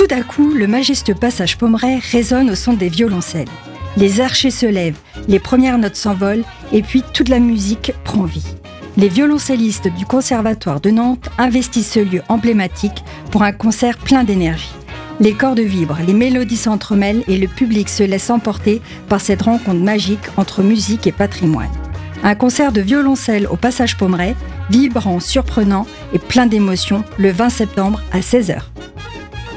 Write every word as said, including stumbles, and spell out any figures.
d'un coup, le majestueux passage Pommerais résonne au son des violoncelles. Les archers se lèvent, les premières notes s'envolent et puis toute la musique prend vie. Les violoncellistes du Conservatoire de Nantes investissent ce lieu emblématique pour un concert plein d'énergie. Les cordes vibrent, les mélodies s'entremêlent et le public se laisse emporter par cette rencontre magique entre musique et patrimoine. Un concert de violoncelle au passage Pommerais, vibrant, surprenant et plein d'émotions, le vingt septembre à seize heures.